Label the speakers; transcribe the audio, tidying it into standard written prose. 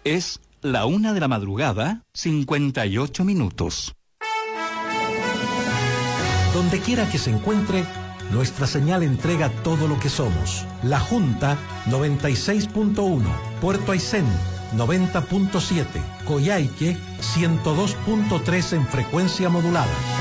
Speaker 1: Es la 1:58 a.m.
Speaker 2: Donde quiera que se encuentre, nuestra señal entrega todo lo que somos. La Junta 96.1, Puerto Aysén 90.7, Coyhaique 102.3 en frecuencia modulada.